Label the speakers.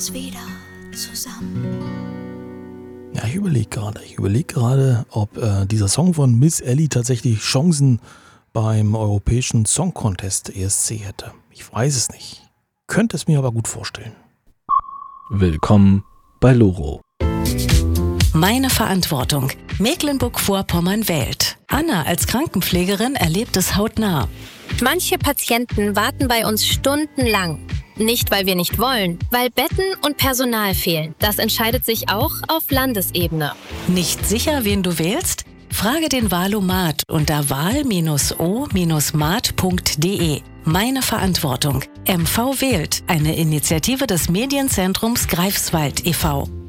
Speaker 1: uns wieder zusammen.
Speaker 2: Ja, ich überlege gerade, ob dieser Song von Miss Ellie tatsächlich Chancen beim Europäischen Song Contest ESC hätte. Ich weiß es nicht. Könnte es mir aber gut vorstellen.
Speaker 3: Willkommen bei Loro.
Speaker 4: Meine Verantwortung. Mecklenburg-Vorpommern wählt. Anna als Krankenpflegerin erlebt es hautnah.
Speaker 5: Manche Patienten warten bei uns stundenlang. Nicht, weil wir nicht wollen, weil Betten und Personal fehlen. Das entscheidet sich auch auf Landesebene.
Speaker 4: Nicht sicher, wen du wählst? Frage den Wahlomat unter wahl-o-mat.de. Meine Verantwortung. MV wählt. Eine Initiative des Medienzentrums Greifswald e.V.